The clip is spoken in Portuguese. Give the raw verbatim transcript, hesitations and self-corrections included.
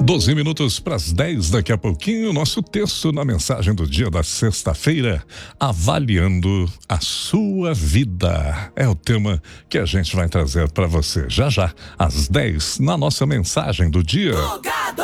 doze minutos para as dez, daqui a pouquinho, nosso texto na mensagem do dia da sexta-feira, avaliando a sua vida. É o tema que a gente vai trazer para você já já, às dez, na nossa mensagem do dia.